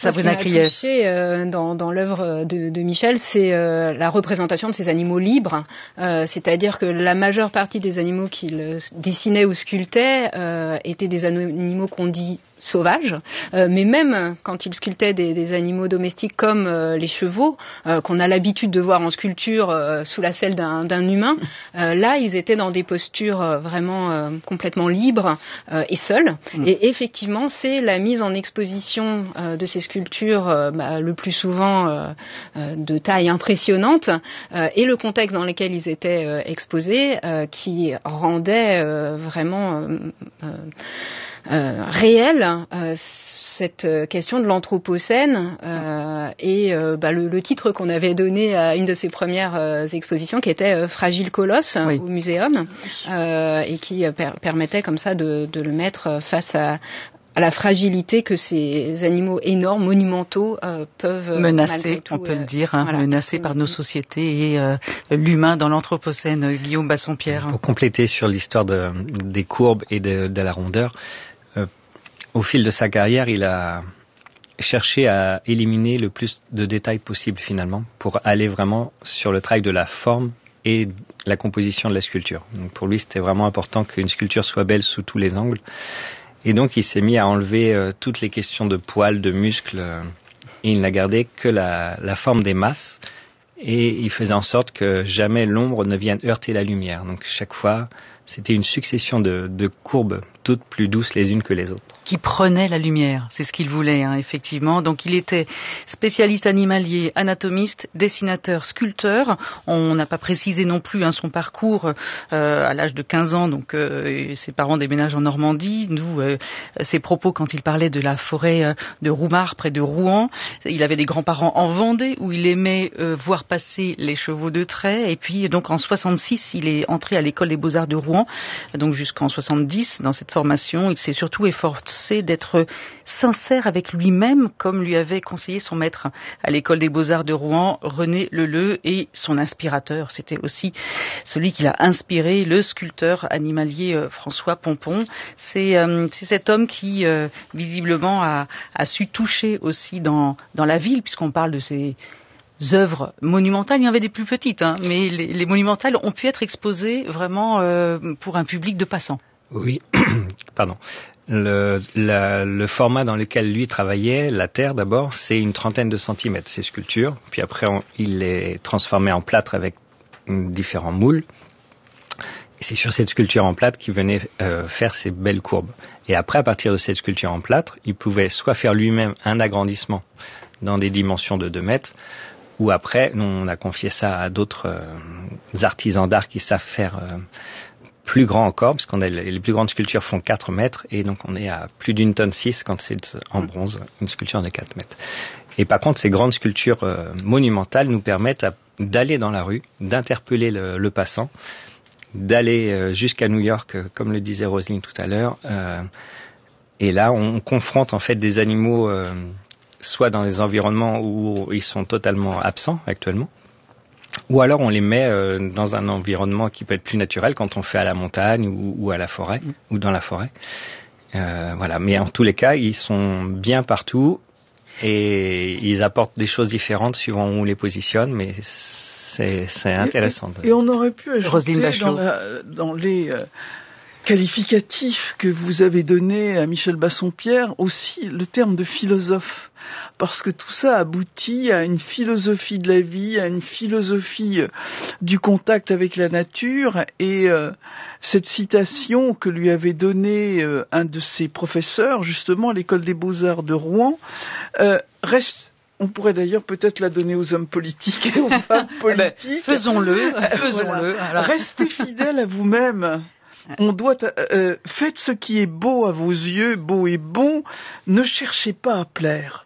Sabrina Krief. Ce qui m'a touchée dans l'œuvre de Michel, c'est la représentation de ces animaux libres, c'est-à-dire que la majeure partie des animaux qu'il dessinait ou sculptait étaient des animaux qu'on dit sauvages, mais même quand il sculptait des animaux domestiques comme les chevaux, qu'on a l'habitude de voir en sculpture sous la selle d'un humain, là ils étaient dans des postures vraiment complètement libres et seuls. Et effectivement, c'est la mise en exposition de ces sculptures, le plus souvent de taille impressionnante, et le contexte dans lequel ils étaient exposés, qui rendait vraiment réelle cette question de l'anthropocène et le titre qu'on avait donné à une de ses premières expositions qui était Fragile Colosse au muséum et qui permettait comme ça de le mettre face à la fragilité que ces animaux énormes, monumentaux, peuvent menacer, on peut le dire, menacés par nos sociétés et l'humain dans l'anthropocène. Guillaume Bassompierre. Pour compléter sur l'histoire des courbes et de la rondeur, au fil de sa carrière, il a cherché à éliminer le plus de détails possible finalement pour aller vraiment sur le travail de la forme et la composition de la sculpture. Donc pour lui, c'était vraiment important qu'une sculpture soit belle sous tous les angles. Et donc il s'est mis à enlever toutes les questions de poils, de muscles, et il n'a gardé que la forme des masses. Et il faisait en sorte que jamais l'ombre ne vienne heurter la lumière. Donc chaque fois, c'était une succession de courbes, toutes plus douces les unes que les autres. Qui prenait la lumière, c'est ce qu'il voulait, effectivement. Donc il était spécialiste animalier, anatomiste, dessinateur, sculpteur. On n'a pas précisé non plus son parcours à l'âge de 15 ans. Donc ses parents déménagent en Normandie. D'où ses propos quand il parlait de la forêt de Roumare près de Rouen. Il avait des grands-parents en Vendée où il aimait voir passer les chevaux de trait. Et puis donc en 66, il est entré à l'école des Beaux-Arts de Rouen. Donc jusqu'en 70, dans cette formation, il s'est surtout efforcé d'être sincère avec lui-même, comme lui avait conseillé son maître à l'école des Beaux-Arts de Rouen, René Leleu, et son inspirateur. C'était aussi celui qui l'a inspiré, le sculpteur animalier François Pompon. C'est cet homme qui, visiblement, a su toucher aussi dans la ville, puisqu'on parle de ces œuvres monumentales. Il y en avait des plus petites, mais les monumentales ont pu être exposées vraiment pour un public de passants. Oui, pardon. Le format dans lequel lui travaillait, la terre d'abord, c'est une trentaine de centimètres, ces sculptures. Puis après, il les transformait en plâtre avec différents moules. Et c'est sur cette sculpture en plâtre qu'il venait faire ces belles courbes. Et après, à partir de cette sculpture en plâtre, il pouvait soit faire lui-même un agrandissement dans des dimensions de 2 mètres, ou après, on a confié ça à d'autres artisans d'art qui savent faire plus grand encore, parce qu'on a les plus grandes sculptures font 4 mètres, et donc on est à plus d'1,6 tonne quand c'est en bronze, une sculpture de 4 mètres. Et par contre, ces grandes sculptures monumentales nous permettent d'aller dans la rue, d'interpeller le passant, d'aller jusqu'à New York, comme le disait Roselyne tout à l'heure, et là on confronte en fait des animaux soit dans des environnements où ils sont totalement absents actuellement, ou alors on les met dans un environnement qui peut être plus naturel quand on fait à la montagne ou à la forêt, ou dans la forêt. Voilà. Mais en tous les cas, ils sont bien partout et ils apportent des choses différentes suivant où on les positionne, mais c'est intéressant. Et on aurait pu ajouter dans les qualificatif que vous avez donné à Michel Bassompierre aussi le terme de philosophe, parce que tout ça aboutit à une philosophie de la vie, à une philosophie du contact avec la nature, et cette citation que lui avait donnée un de ses professeurs, justement à l'école des Beaux-Arts de Rouen, reste. On pourrait d'ailleurs peut-être la donner aux hommes politiques et aux femmes politiques. Faisons-le. Voilà. Restez fidèles à vous-même. On doit faites ce qui est beau à vos yeux, beau et bon. Ne cherchez pas à plaire.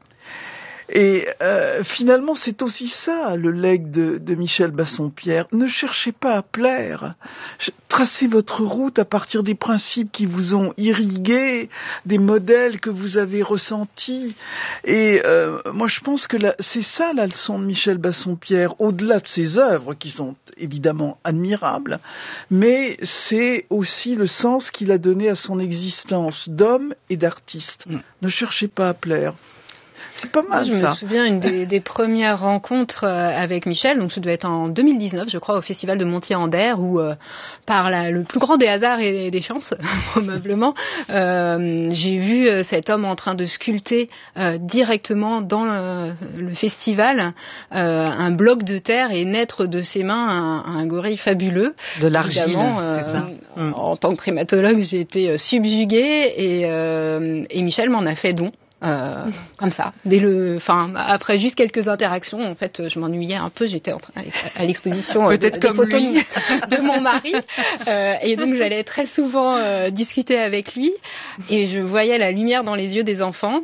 Et finalement, c'est aussi ça le legs de Michel Bassompierre. Ne cherchez pas à plaire. Tracez votre route à partir des principes qui vous ont irrigué, des modèles que vous avez ressentis. Et moi, je pense que c'est ça la leçon de Michel Bassompierre, au-delà de ses œuvres qui sont évidemment admirables, mais c'est aussi le sens qu'il a donné à son existence d'homme et d'artiste. Ne cherchez pas à plaire. C'est pas mal, je me souviens, une des premières rencontres avec Michel, donc ça devait être en 2019, je crois, au Festival de Montier-en-Der, où, par le plus grand des hasards et des chances, probablement, j'ai vu cet homme en train de sculpter directement dans le festival un bloc de terre et naître de ses mains un gorille fabuleux. De l'argile, c'est ça. En tant que primatologue, j'ai été subjuguée et Michel m'en a fait don. Comme ça, après juste quelques interactions, en fait, je m'ennuyais un peu. J'étais à l'exposition peut-être des comme photos lui. de mon mari, et donc j'allais très souvent discuter avec lui, et je voyais la lumière dans les yeux des enfants,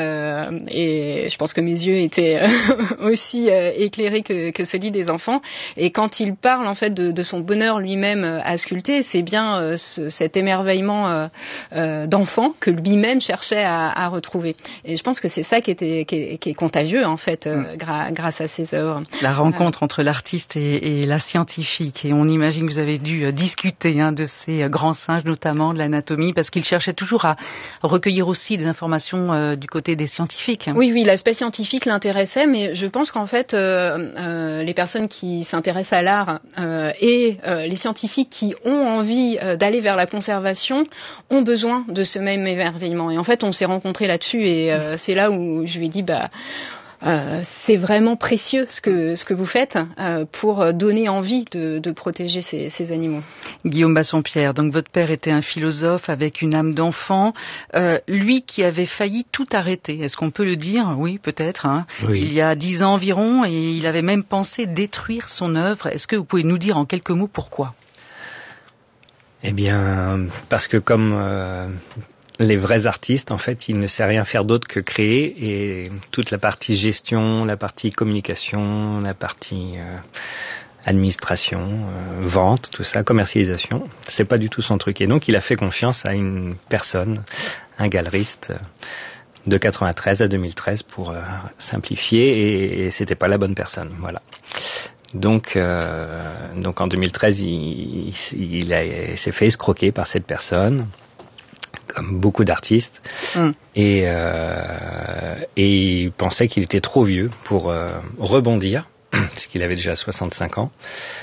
et je pense que mes yeux étaient aussi éclairés que celui des enfants. Et quand il parle en fait de son bonheur lui-même à sculpter, c'est bien cet émerveillement d'enfant que lui-même cherchait à retrouver. Et je pense que c'est ça qui est contagieux en fait grâce à ces œuvres. La rencontre entre l'artiste et la scientifique. Et on imagine que vous avez dû discuter de ces grands singes, notamment de l'anatomie, parce qu'il cherchait toujours à recueillir aussi des informations du côté des scientifiques. Oui, l'aspect scientifique l'intéressait, mais je pense qu'en fait, les personnes qui s'intéressent à l'art et les scientifiques qui ont envie d'aller vers la conservation ont besoin de ce même émerveillement. Et en fait, on s'est rencontrés là-dessus, et c'est là où je lui ai dit c'est vraiment précieux ce que vous faites pour donner envie de protéger ces animaux. Guillaume Bassompierre, donc votre père était un philosophe avec une âme d'enfant, lui qui avait failli tout arrêter, est-ce qu'on peut le dire? Oui, peut-être. Oui. Il y a 10 ans environ, et il avait même pensé détruire son œuvre. Est-ce que vous pouvez nous dire en quelques mots pourquoi? Eh bien, parce que comme les vrais artistes, en fait, ils ne savent rien faire d'autre que créer, et toute la partie gestion, la partie communication, la partie administration, vente, tout ça, commercialisation, c'est pas du tout son truc. Et donc, il a fait confiance à une personne, un galeriste, de 93 à 2013 pour simplifier, et c'était pas la bonne personne, voilà. Donc en 2013, il s'est fait escroquer par cette personne, comme beaucoup d'artistes, et il pensait qu'il était trop vieux pour rebondir, parce qu'il avait déjà 65 ans,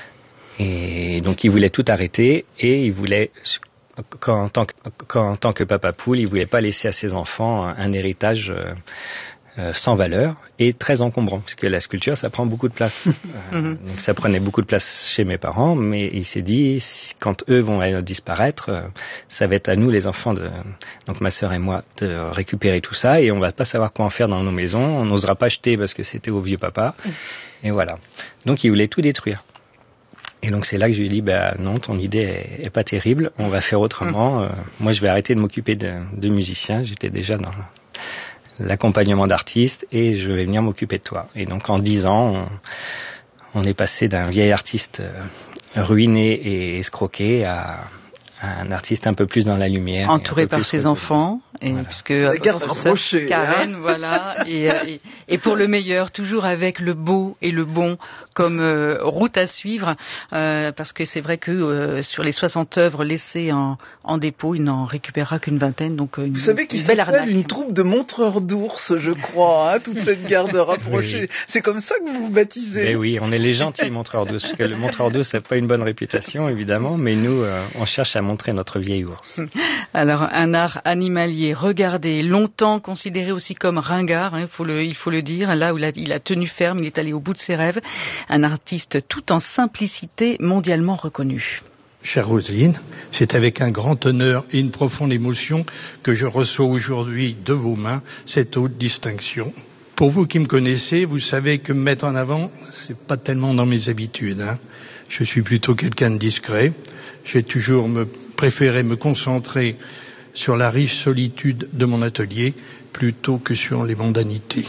et donc il voulait tout arrêter, et il voulait, en tant que papa poule, il voulait pas laisser à ses enfants un héritage sans valeur et très encombrant, parce que la sculpture, ça prend beaucoup de place. Donc ça prenait beaucoup de place chez mes parents, mais il s'est dit, quand eux vont disparaître, ça va être à nous, les enfants, donc ma sœur et moi, de récupérer tout ça, et on va pas savoir quoi en faire dans nos maisons, on n'osera pas acheter parce que c'était au vieux papa, et voilà. Donc il voulait tout détruire. Et donc c'est là que je lui ai dit, non, ton idée est pas terrible, on va faire autrement. Moi je vais arrêter de m'occuper de musiciens, j'étais déjà dans l'accompagnement d'artistes, et je vais venir m'occuper de toi. Et donc en 10 ans, on est passé d'un vieil artiste ruiné et escroqué à un artiste un peu plus dans la lumière. Entouré par ses enfants, et voilà. Puisque votre sœur Karen, voilà, et pour le meilleur, toujours avec le beau et le bon comme route à suivre, parce que c'est vrai que sur les 60 œuvres laissées en dépôt, il n'en récupérera qu'une vingtaine, donc vous savez qu'il s'appelle une troupe de montreurs d'ours, je crois, toute cette garde rapprochée. Oui. C'est comme ça que vous vous baptisez. Et oui, on est les gentils montreurs d'ours, parce que le montreur d'ours n'a pas une bonne réputation, évidemment, mais nous, on cherche à montrer notre vieil ours. Alors, un art animalier, regardez, longtemps considéré aussi comme ringard, il faut le dire, là où il a tenu ferme, il est allé au bout de ses rêves, un artiste tout en simplicité, mondialement reconnu. Chère Roselyne, c'est avec un grand honneur et une profonde émotion que je reçois aujourd'hui de vos mains cette haute distinction. Pour vous qui me connaissez, vous savez que me mettre en avant, c'est pas tellement dans mes habitudes. Je suis plutôt quelqu'un de discret. J'ai toujours préféré me concentrer sur la riche solitude de mon atelier plutôt que sur les mondanités.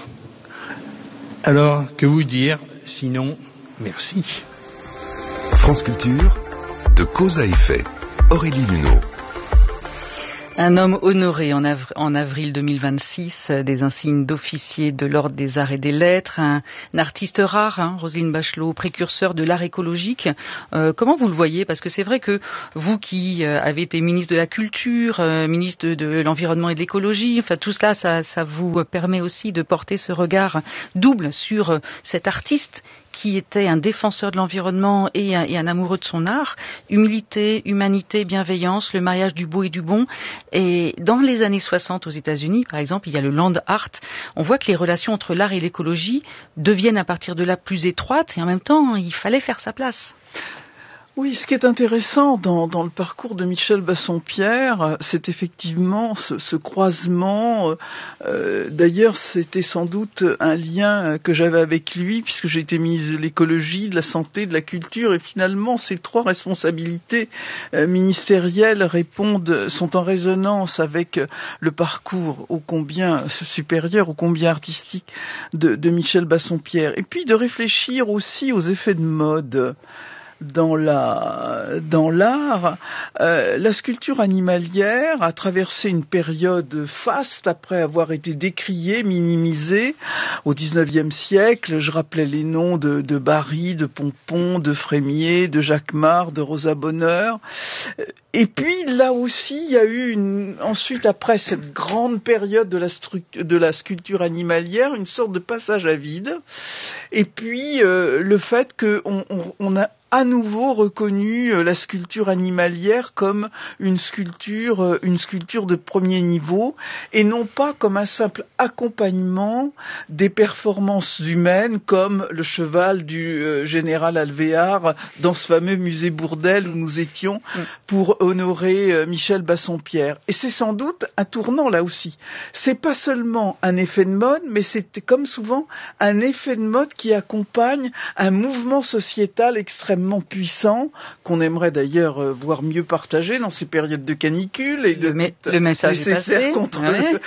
Alors, que vous dire, sinon, merci. France Culture, de cause à effet, Aurélie Luneau. Un homme honoré en avril 2026, des insignes d'officier de l'Ordre des Arts et des Lettres, un artiste rare, Roselyne Bachelot, précurseur de l'art écologique. Comment vous le voyez? Parce que c'est vrai que vous qui avez été ministre de la Culture, ministre de l'Environnement et de l'Écologie, enfin tout cela, ça vous permet aussi de porter ce regard double sur cet artiste qui était un défenseur de l'environnement et un amoureux de son art. Humilité, humanité, bienveillance, le mariage du beau et du bon. Et dans les années 60 aux États-Unis, par exemple, il y a le land art. On voit que les relations entre l'art et l'écologie deviennent à partir de là plus étroites et en même temps, il fallait faire sa place. Oui, ce qui est intéressant dans le parcours de Michel Bassompierre, c'est effectivement ce croisement. D'ailleurs, c'était sans doute un lien que j'avais avec lui, puisque j'ai été ministre de l'écologie, de la santé, de la culture, et finalement, ces trois responsabilités ministérielles sont en résonance avec le parcours ô combien supérieur, ô combien artistique de Michel Bassompierre. Et puis de réfléchir aussi aux effets de mode. Dans l'art, la sculpture animalière a traversé une période faste après avoir été décriée, minimisée au XIXe siècle. Je rappelais les noms de Barye, de Pompon, de Frémier, de Jacquemart, de Rosa Bonheur. Et puis là aussi, il y a eu ensuite après cette grande période de la sculpture animalière, une sorte de passage à vide. Et puis le fait qu'on a à nouveau reconnu la sculpture animalière comme une sculpture de premier niveau et non pas comme un simple accompagnement des performances humaines comme le cheval du général Alvéar dans ce fameux musée Bourdelle où nous étions pour honorer Michel Bassompierre. Et c'est sans doute un tournant là aussi. C'est pas seulement un effet de mode, mais c'est comme souvent un effet de mode qui accompagne un mouvement sociétal extrêmement puissant, qu'on aimerait d'ailleurs voir mieux partagé dans ces périodes de canicule et le message nécessaire contre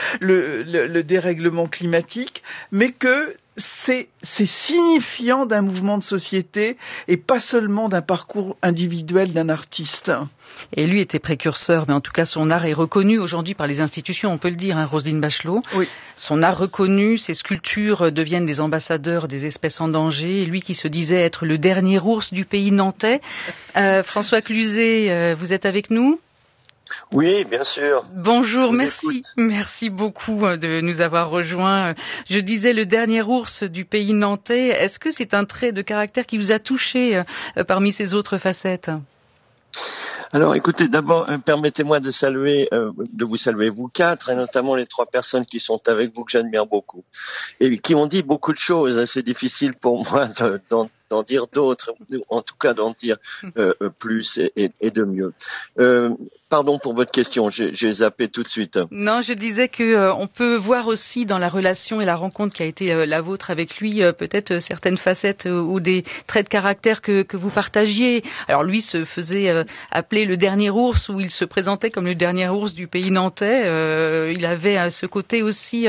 le dérèglement climatique, mais que c'est signifiant d'un mouvement de société et pas seulement d'un parcours individuel d'un artiste. Et lui était précurseur, mais en tout cas son art est reconnu aujourd'hui par les institutions, on peut le dire, Roselyne Bachelot. Oui. Son art reconnu, ses sculptures deviennent des ambassadeurs des espèces en danger. Et lui qui se disait être le dernier ours du pays nantais. François Cluzet, vous êtes avec nous ? Oui, bien sûr. Bonjour, merci beaucoup de nous avoir rejoints. Je disais le dernier ours du pays nantais. Est-ce que c'est un trait de caractère qui vous a touché parmi ces autres facettes ? Alors, écoutez, d'abord, permettez-moi de vous saluer vous quatre, et notamment les trois personnes qui sont avec vous que j'admire beaucoup et qui ont dit beaucoup de choses. C'est difficile pour moi d'en dire d'autres, en tout cas d'en dire plus et de mieux. Pardon pour votre question, j'ai zappé tout de suite. Non, je disais que on peut voir aussi dans la relation et la rencontre qui a été la vôtre avec lui, peut-être certaines facettes ou des traits de caractère que vous partagiez. Alors lui se faisait appeler le dernier ours, ou il se présentait comme le dernier ours du pays nantais. Il avait ce côté aussi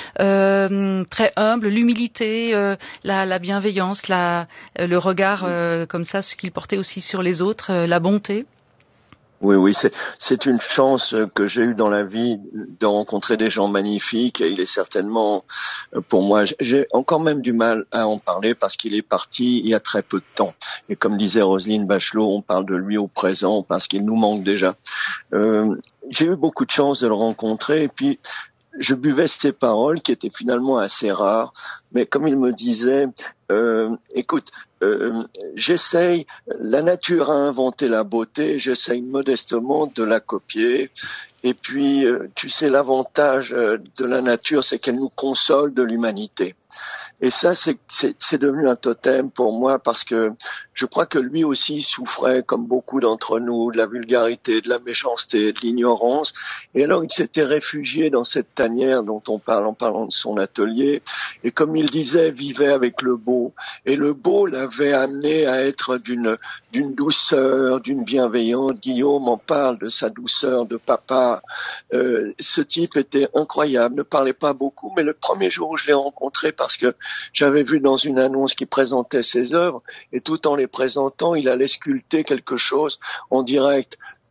très humble, l'humilité, la bienveillance, le regard comme ça, ce qu'il portait aussi sur les autres, la bonté. Oui, c'est une chance que j'ai eue dans la vie de rencontrer des gens magnifiques, et il est certainement, pour moi, j'ai encore même du mal à en parler parce qu'il est parti il y a très peu de temps. Et comme disait Roselyne Bachelot, on parle de lui au présent parce qu'il nous manque déjà. J'ai eu beaucoup de chance de le rencontrer, et puis je buvais ses paroles qui étaient finalement assez rares, mais comme il me disait, écoute, j'essaye, la nature a inventé la beauté, j'essaye modestement de la copier, et puis tu sais, l'avantage de la nature, c'est qu'elle nous console de l'humanité. Et ça, c'est devenu un totem pour moi parce que je crois que lui aussi souffrait, comme beaucoup d'entre nous, de la vulgarité, de la méchanceté, de l'ignorance. Et alors, il s'était réfugié dans cette tanière dont on parle en parlant de son atelier. Et comme il disait, vivait avec le beau. Et le beau l'avait amené à être d'une douceur, d'une bienveillance. Guillaume en parle de sa douceur de papa. Ce type était incroyable, ne parlait pas beaucoup, mais le premier jour où je l'ai rencontré, parce que j'avais vu dans une annonce qui présentait ses œuvres, et tout en les présentant, il allait sculpter quelque chose en direct.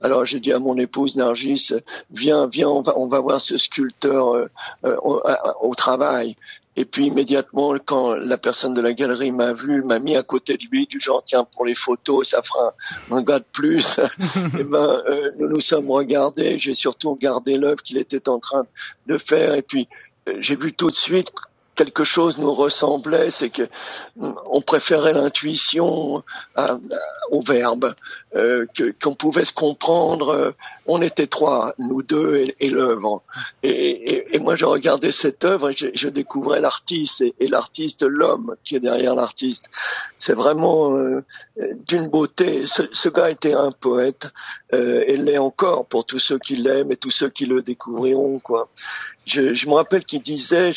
Alors j'ai dit à mon épouse Nargis, viens, on va voir ce sculpteur au travail. Et puis immédiatement, quand la personne de la galerie m'a vu, m'a mis à côté de lui, du genre tiens pour les photos, ça fera un gars de plus. Et nous nous sommes regardés. J'ai surtout regardé l'œuvre qu'il était en train de faire. Et puis j'ai vu tout de suite quelque chose nous ressemblait, c'est que on préférait l'intuition au verbe, qu'on pouvait se comprendre. On était trois, nous deux et l'œuvre. Et moi, je regardais cette œuvre et je découvrais l'artiste et l'artiste, l'homme qui est derrière l'artiste. C'est vraiment d'une beauté. Ce gars était un poète et l'est encore pour tous ceux qui l'aiment et tous ceux qui le découvriront, quoi. Je me rappelle qu'il disait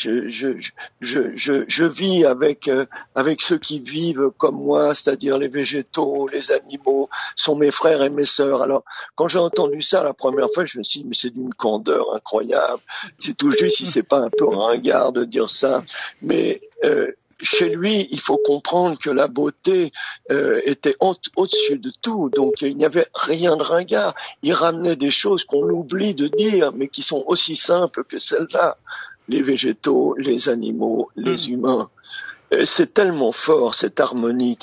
je vis avec ceux qui vivent comme moi, c'est-à-dire les végétaux, les animaux, sont mes frères et mes sœurs. Alors quand j'ai entendu ça la première fois, je me suis dit mais c'est d'une candeur incroyable. C'est tout juste si c'est pas un peu ringard de dire ça, mais chez lui, il faut comprendre que la beauté était au-dessus de tout, donc il n'y avait rien de ringard. Il ramenait des choses qu'on oublie de dire, mais qui sont aussi simples que celles-là. Les végétaux, les animaux, les humains. C'est tellement fort, cette harmonie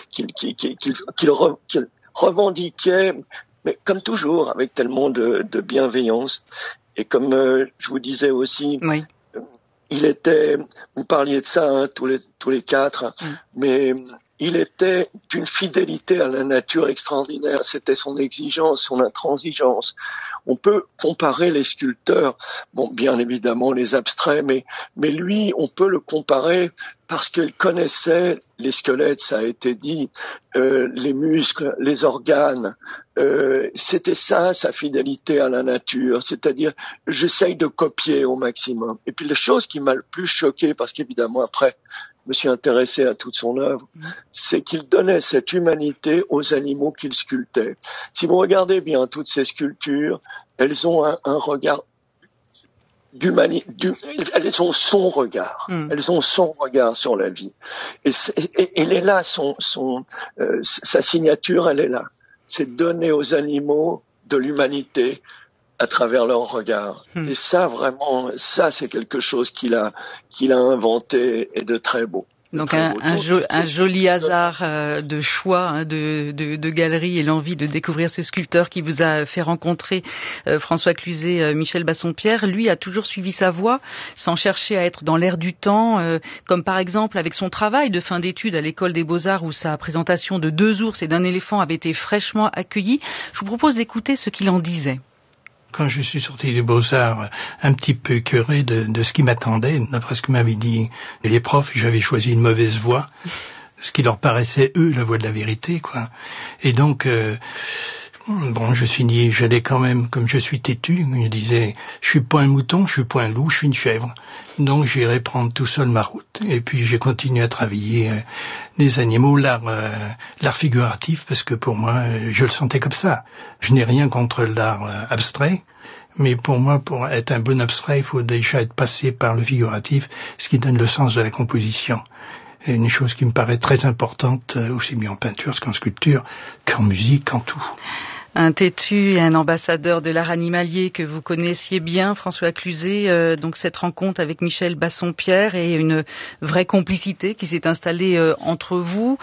qu'il revendiquait, mais comme toujours, avec tellement de bienveillance. Et comme je vous disais aussi... Oui. Il était, vous parliez de ça, hein, tous les quatre, mais il était d'une fidélité à la nature extraordinaire. C'était son exigence, son intransigeance. On peut comparer les sculpteurs, bon, bien évidemment les abstraits, mais lui, on peut le comparer parce qu'il connaissait les squelettes, ça a été dit, les muscles, les organes. C'était ça, sa fidélité à la nature. C'est-à-dire, j'essaye de copier au maximum. Et puis, la chose qui m'a le plus choqué, parce qu'évidemment, après, je me suis intéressé à toute son œuvre, c'est qu'il donnait cette humanité aux animaux qu'il sculptait. Si vous regardez bien toutes ces sculptures, elles ont un regard elles ont son regard. Elles ont son regard sur la vie. Et elle est là, sa signature, elle est là. C'est donner aux animaux de l'humanité à travers leur regard. Et ça, vraiment, ça, c'est quelque chose qu'il a inventé et de très beau. Donc un joli hasard de choix, hein, de galerie et l'envie de découvrir ce sculpteur qui vous a fait rencontrer François Cluzet, Michel Bassompierre. Lui a toujours suivi sa voie sans chercher à être dans l'air du temps, comme par exemple avec son travail de fin d'études à l'école des Beaux-Arts où sa présentation de 2 ours et d'un éléphant avait été fraîchement accueillie. Je vous propose d'écouter ce qu'il en disait. Quand je suis sorti des Beaux-Arts, un petit peu écœuré de ce qui m'attendait, d'après ce que m'avaient dit les profs, j'avais choisi une mauvaise voie, ce qui leur paraissait, eux, la voie de la vérité, quoi. Et donc, bon, je suis dit, j'allais quand même, comme je suis têtu, je disais, je suis pas un mouton, je suis pas un loup, je suis une chèvre. Donc j'irai prendre tout seul ma route. Et puis j'ai continué à travailler les animaux, l'art figuratif, parce que pour moi, je le sentais comme ça. Je n'ai rien contre l'art abstrait, mais pour moi, pour être un bon abstrait, il faut déjà être passé par le figuratif, ce qui donne le sens de la composition. Et une chose qui me paraît très importante, aussi bien en peinture qu'en sculpture, qu'en musique, qu'en tout. Un têtu et un ambassadeur de l'art animalier que vous connaissiez bien, François Cluzet. Donc cette rencontre avec Michel Bassompierre et une vraie complicité qui s'est installée entre vous.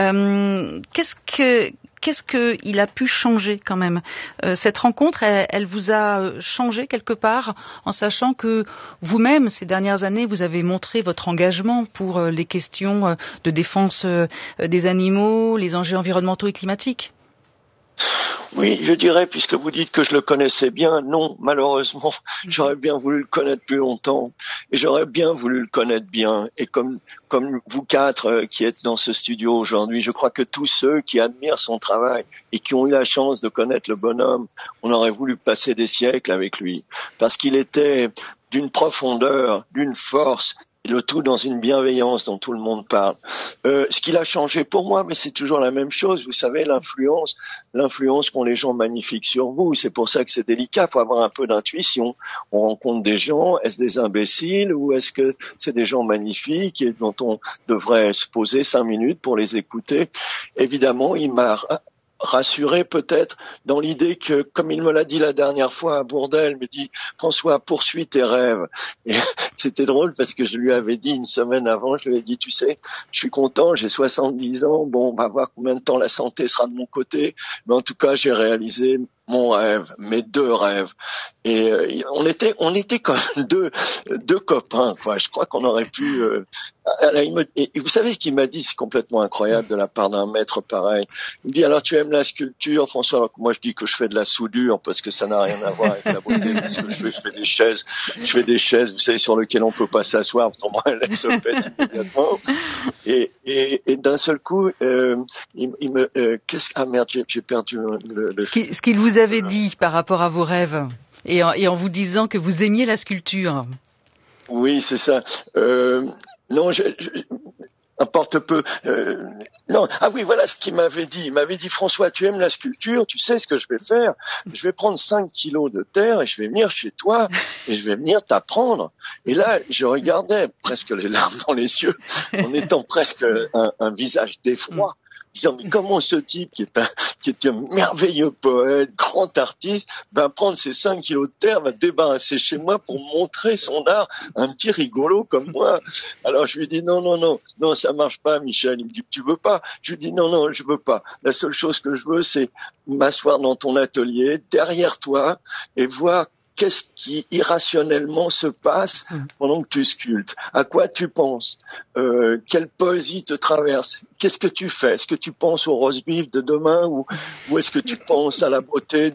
Qu'est-ce que il a pu changer quand même? Cette rencontre, elle vous a changé quelque part en sachant que vous-même, ces dernières années, vous avez montré votre engagement pour les questions de défense des animaux, les enjeux environnementaux et climatiques. Oui, je dirais, puisque vous dites que je le connaissais bien, non, malheureusement, j'aurais bien voulu le connaître plus longtemps, et j'aurais bien voulu le connaître bien, et comme vous quatre qui êtes dans ce studio aujourd'hui, je crois que tous ceux qui admirent son travail et qui ont eu la chance de connaître le bonhomme, on aurait voulu passer des siècles avec lui, parce qu'il était d'une profondeur, d'une force, le tout dans une bienveillance dont tout le monde parle. Ce qu'il a changé pour moi, mais c'est toujours la même chose, vous savez, l'influence qu'ont les gens magnifiques sur vous, c'est pour ça que c'est délicat, il faut avoir un peu d'intuition. On rencontre des gens, est-ce des imbéciles ou est-ce que c'est des gens magnifiques et dont on devrait se poser 5 minutes pour les écouter? Évidemment, il m'a rassuré peut-être dans l'idée que, comme il me l'a dit la dernière fois à Bourdelle, il me dit François, poursuis tes rêves. Et c'était drôle parce que je lui avais dit une semaine avant, je lui ai dit, tu sais, je suis content, j'ai 70 ans, bon, on va voir combien de temps la santé sera de mon côté, mais en tout cas j'ai réalisé mon rêve, mes 2 rêves. Et on était comme deux copains, quoi. Je crois qu'on aurait pu. Et vous savez ce qu'il m'a dit, c'est complètement incroyable de la part d'un maître pareil. Il me dit, alors tu aimes la sculpture, François? Alors que moi je dis que je fais de la soudure parce que ça n'a rien à voir avec la beauté. Parce que je fais des chaises, vous savez, sur lesquelles on peut pas s'asseoir, autrement elles se pètent immédiatement. Et d'un seul coup, il me, ah merde, j'ai perdu le. Ce qu'il vous avait dit par rapport à vos rêves et en vous disant que vous aimiez la sculpture. Oui, c'est ça. Non, importe peu. Non, ah oui, voilà ce qu'il m'avait dit. Il m'avait dit, François, tu aimes la sculpture, tu sais ce que je vais faire? Je vais prendre 5 kilos de terre et je vais venir chez toi et je vais venir t'apprendre. Et là, je regardais presque les larmes dans les yeux, en étant presque un visage d'effroi. Disant, mais comment ce type qui est un merveilleux poète, grand artiste, va prendre ses 5 kilos de terre, va débarrasser chez moi pour montrer son art à un petit rigolo comme moi. Alors je lui dis non, ça marche pas, Michel. Il me dit, tu veux pas? Je lui dis non, je veux pas. La seule chose que je veux, c'est m'asseoir dans ton atelier, derrière toi, et voir qu'est-ce qui irrationnellement se passe pendant que tu sculptes? À quoi tu penses? Quelle poésie te traverse? Qu'est-ce que tu fais? Est-ce que tu penses au roast beef de demain ou est-ce que tu penses à la beauté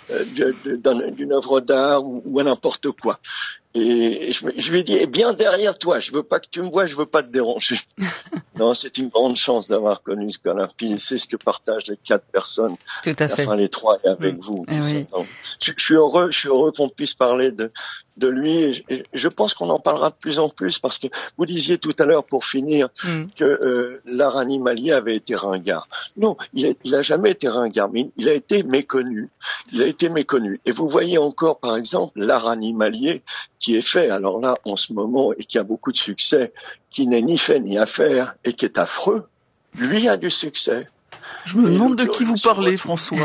d'une œuvre d'art ou à n'importe quoi? Et je lui ai dit, bien derrière toi, je veux pas que tu me vois, je veux pas te déranger. Non, c'est une grande chance d'avoir connu ce gars-là. Puis c'est ce que partagent les 4 personnes. Tout à fait. Enfin, les 3 et avec vous. Oui. Je suis heureux qu'on puisse parler de lui. Et je pense qu'on en parlera de plus en plus parce que vous disiez tout à l'heure, pour finir, que l'art animalier avait été ringard. Non, il a jamais été ringard, mais il a été méconnu. Et vous voyez encore, par exemple, l'art animalier qui est fait, alors là, en ce moment, et qui a beaucoup de succès, qui n'est ni fait ni à faire, et qui est affreux, lui a du succès. Je me demande de qui vous parlez, François.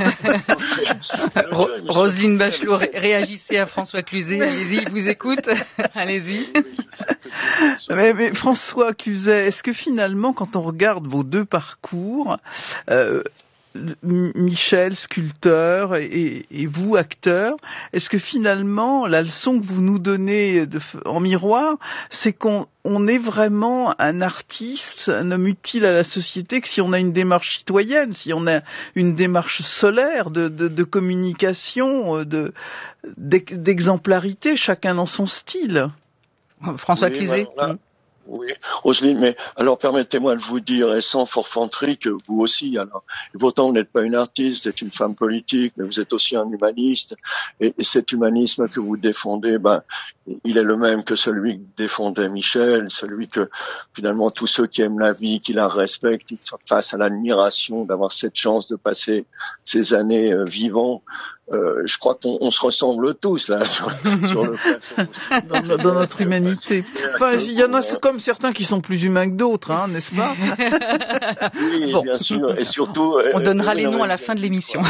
Roselyne Bachelot, réagissez à François Cluzet. Allez-y, il vous écoute. Allez-y. Mais François Cluzet, est-ce que finalement, quand on regarde vos 2 parcours, Michel, sculpteur, et vous, acteur, est-ce que finalement, la leçon que vous nous donnez en miroir, c'est qu'on est vraiment un artiste, un homme utile à la société, que si on a une démarche citoyenne, si on a une démarche solaire de communication, d'exemplarité, chacun dans son style? François Cluzet. Oui, Roselyne, mais alors permettez-moi de vous dire, et sans forfanterie, que vous aussi, alors, et pourtant vous n'êtes pas une artiste, vous êtes une femme politique, mais vous êtes aussi un humaniste, et cet humanisme que vous défendez, il est le même que celui que défendait Michel, celui que finalement tous ceux qui aiment la vie, qui la respectent, qui sont face à l'admiration d'avoir cette chance de passer ces années vivant. Je crois qu'on se ressemble tous là sur le plateau. Dans notre humanité. Enfin, il y en a comme certains qui sont plus humains que d'autres, hein, n'est-ce pas? Oui, bon. Bien sûr, et surtout. On donnera les noms à la fin de l'émission.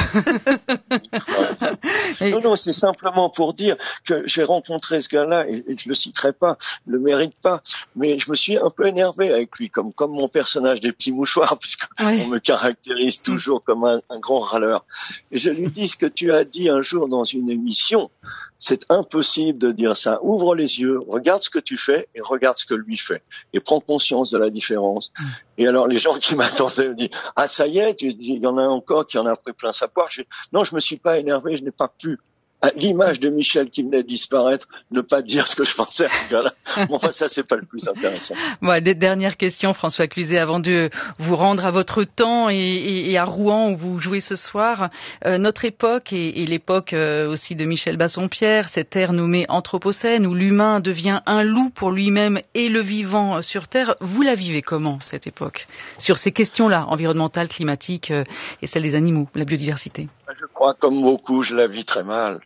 Non, c'est simplement pour dire que j'ai rencontré ce gars-là et je le citerai pas, je le mérite pas, mais je me suis un peu énervé avec lui, comme mon personnage des petits mouchoirs, puisqu'on me caractérise toujours comme un grand râleur. Et je lui dis ce que tu as dit un jour dans une émission, c'est impossible de dire ça. Ouvre les yeux, regarde ce que tu fais et regarde ce que lui fait. Et prends conscience de la différence. Et alors les gens qui m'attendaient me disent, ah ça y est, il y en a encore qui en a pris plein sa poire. Non, je me suis pas énervé, je n'ai pas pu. À l'image de Michel qui venait de disparaître, ne pas dire ce que je pensais à ce gars-là. Enfin, ça, c'est pas le plus intéressant. Bon, dernière question, François Cluzet, avant de vous rendre à votre temps et à Rouen où vous jouez ce soir. Notre époque et l'époque aussi de Michel Bassompierre, cette ère nommée Anthropocène où l'humain devient un loup pour lui-même et le vivant sur Terre. Vous la vivez comment, cette époque? Sur ces questions-là, environnementales, climatiques et celles des animaux, la biodiversité? Je crois, comme beaucoup, je la vis très mal.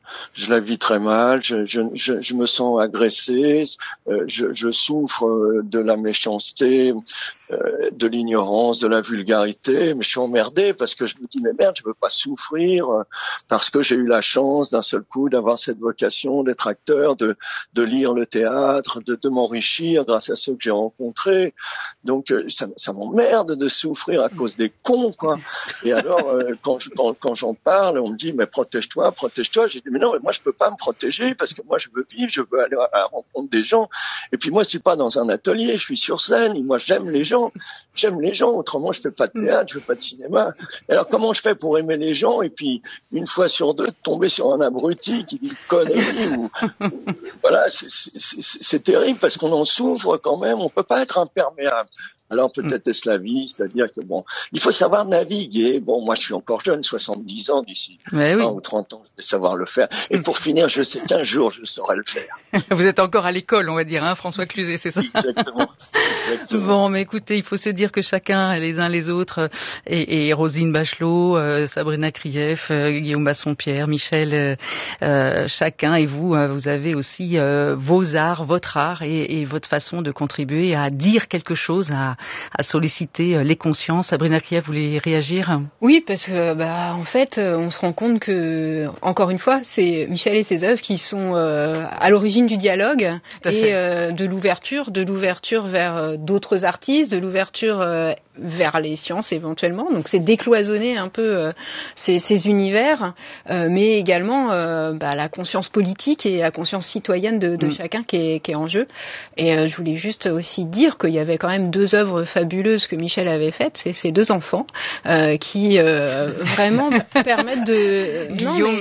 je la vis très mal, je me sens agressé, je souffre de la méchanceté, de l'ignorance, de la vulgarité, mais je suis emmerdé parce que je me dis mais merde, je veux pas souffrir parce que j'ai eu la chance d'un seul coup d'avoir cette vocation d'être acteur, de lire le théâtre, de m'enrichir grâce à ceux que j'ai rencontrés. Donc ça m'emmerde de souffrir à cause des cons, quoi. Et alors quand j'en parle, on me dit mais protège-toi. J'ai dit mais non, mais moi je peux pas me protéger parce que moi je veux vivre, je veux aller à la rencontre des gens. Et puis moi je suis pas dans un atelier, je suis sur scène. Et moi j'aime les gens, autrement je fais pas de théâtre, je fais pas de cinéma. Et alors comment je fais pour aimer les gens et puis une fois sur deux tomber sur un abruti qui dit une connerie ou voilà, c'est terrible parce qu'on en souffre quand même, on peut pas être imperméable. Alors peut-être est-ce la vie, c'est-à-dire que bon, il faut savoir naviguer. Bon, moi je suis encore jeune, 70 ans d'ici 20 ou 30 ans, je vais savoir le faire. Et pour finir, je sais qu'un jour je saurai le faire. Vous êtes encore à l'école, on va dire, hein, François Cluzet, c'est ça? Exactement. Bon, mais écoutez, il faut se dire que chacun, les uns les autres, et Roselyne Bachelot, Sabrina Krief, Guillaume Bassompierre, Michel, chacun, et vous, vous avez aussi vos arts, votre art et votre façon de contribuer à dire quelque chose, à solliciter les consciences. Sabrina Krief, vous voulez réagir? Oui, parce que en fait, on se rend compte que, encore une fois, c'est Michel et ses œuvres qui sont à l'origine du dialogue et de l'ouverture vers d'autres artistes, de l'ouverture vers les sciences éventuellement. Donc c'est décloisonner un peu ces univers, mais également la conscience politique et la conscience citoyenne de chacun qui est en jeu. Et je voulais juste aussi dire qu'il y avait quand même 2 œuvres fabuleuses que Michel avait faites, c'est ses 2 enfants qui vraiment permettent de... Guillaume,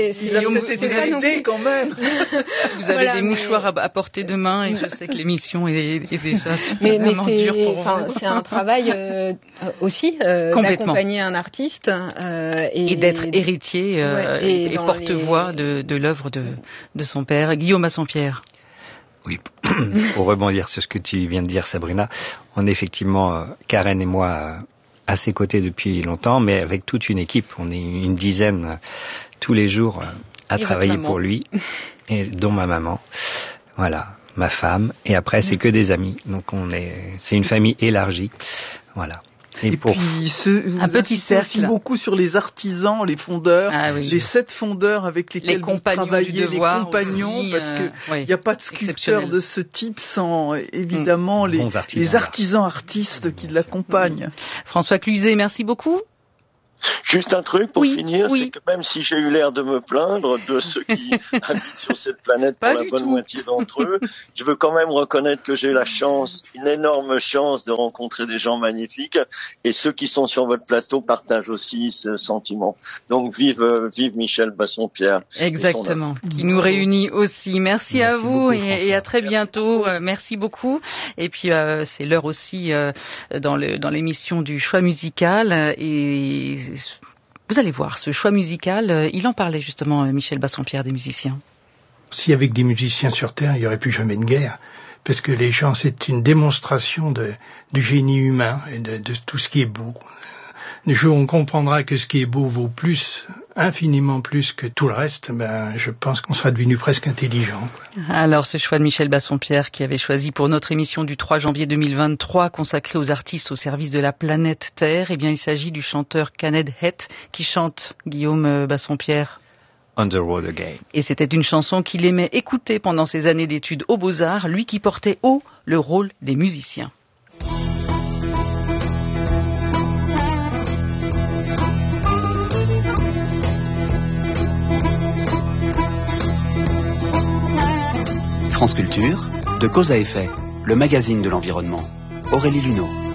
vous avez aidé quand même. Vous avez des mouchoirs à portée de main et je sais que l'émission est déjà suffisamment dure pour vous. C'est un travail aussi d'accompagner un artiste et d'être héritier et porte-voix de l'œuvre de son père. Guillaume Bassompierre. Oui, pour rebondir sur ce que tu viens de dire, Sabrina, on est effectivement, Karen et moi, à ses côtés depuis longtemps, mais avec toute une équipe. On est une dizaine tous les jours à travailler pour lui, et dont ma maman. Voilà, ma femme. Et après, c'est que des amis. Donc c'est une famille élargie. Voilà. Et puis, un petit cercle. Beaucoup sur les artisans, les fondeurs, les 7 fondeurs avec lesquels vous travaillez, les compagnons, aussi, parce que il n'y a pas de sculpteur de ce type sans évidemment les artisans artistes qui l'accompagnent. François Cluzet, merci beaucoup. Juste un truc pour finir, c'est que même si j'ai eu l'air de me plaindre de ceux qui habitent sur cette planète pour la bonne moitié d'entre eux, je veux quand même reconnaître que j'ai la chance, une énorme chance de rencontrer des gens magnifiques et ceux qui sont sur votre plateau partagent aussi ce sentiment. Donc vive Michel Bassompierre. Exactement, qui nous réunit aussi. Merci à vous beaucoup, et à très bientôt. Merci beaucoup. Et puis c'est l'heure aussi dans l'émission du choix musical et vous allez voir, ce choix musical, il en parlait justement, Michel Bassompierre, des musiciens. Si avec des musiciens sur Terre, il n'y aurait plus jamais de guerre, parce que les gens, c'est une démonstration du génie humain et de tout ce qui est beau. Le jour où on comprendra que ce qui est beau vaut infiniment plus que tout le reste, je pense qu'on sera devenu presque intelligent. Alors, ce choix de Michel Bassompierre qui avait choisi pour notre émission du 3 janvier 2023 consacrée aux artistes au service de la planète Terre, il s'agit du chanteur Kenneth Hett qui chante Guillaume Bassompierre. On the Road Again. Et c'était une chanson qu'il aimait écouter pendant ses années d'études aux Beaux-Arts, lui qui portait haut le rôle des musiciens. France Culture, de Cause à Effet, le magazine de l'environnement. Aurélie Luneau.